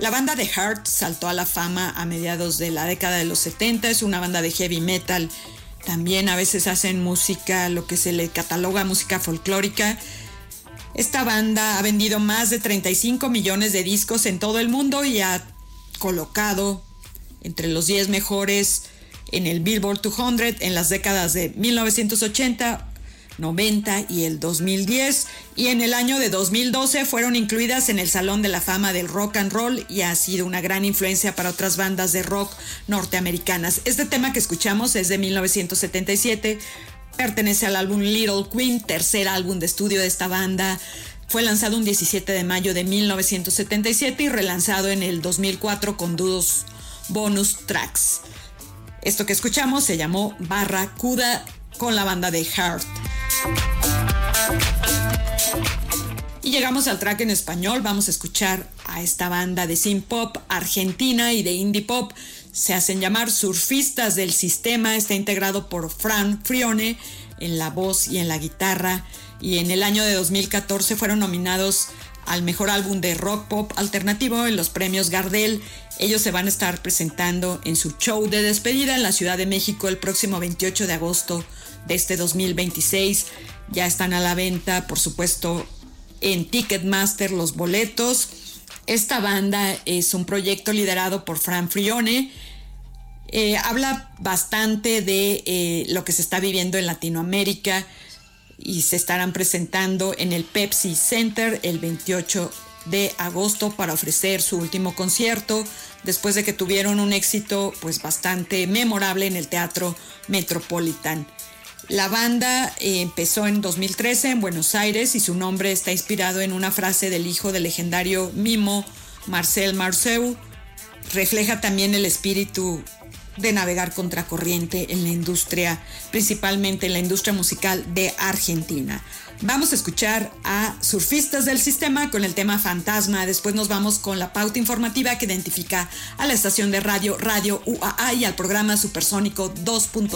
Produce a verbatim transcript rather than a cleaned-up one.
La banda de Heart saltó a la fama a mediados de la década de los setenta, es una banda de heavy metal. También a veces hacen música, lo que se le cataloga música folclórica. Esta banda ha vendido más de treinta y cinco millones de discos en todo el mundo y ha colocado entre los diez mejores en el Billboard doscientos en las décadas de mil novecientos ochenta, noventa y el dos mil diez, y en el año de dos mil doce fueron incluidas en el Salón de la Fama del Rock and Roll y ha sido una gran influencia para otras bandas de rock norteamericanas. Este tema que escuchamos es de mil novecientos setenta y siete, pertenece al álbum Little Queen, tercer álbum de estudio de esta banda. Fue lanzado un diecisiete de mayo de mil novecientos setenta y siete y relanzado en el dos mil cuatro con dos bonus tracks. Esto que escuchamos se llamó Barracuda con la banda de Heart. Y llegamos al track en español. Vamos a escuchar a esta banda de synth pop argentina y de indie pop. Se hacen llamar Surfistas del Sistema. Está integrado por Fran Frione en la voz y en la guitarra. Y en el año de dos mil catorce fueron nominados al mejor álbum de rock pop alternativo en los premios Gardel. Ellos se van a estar presentando en su show de despedida en la Ciudad de México el próximo veintiocho de agosto de este dos mil veintiséis. Ya están a la venta, por supuesto, en Ticketmaster los boletos. Esta banda es un proyecto liderado por Fran Frione. Eh, habla bastante de eh, lo que se está viviendo en Latinoamérica y se estarán presentando en el Pepsi Center el veintiocho de agosto para ofrecer su último concierto después de que tuvieron un éxito pues bastante memorable en el Teatro Metropolitan. La banda eh, empezó en dos mil trece en Buenos Aires y su nombre está inspirado en una frase del hijo del legendario mimo Marcel Marceau. Refleja también el espíritu de navegar contracorriente en la industria, principalmente en la industria musical de Argentina. Vamos a escuchar a Surfistas del Sistema con el tema Fantasma. Después nos vamos con la pauta informativa que identifica a la estación de radio Radio U A A y al programa Supersónico dos punto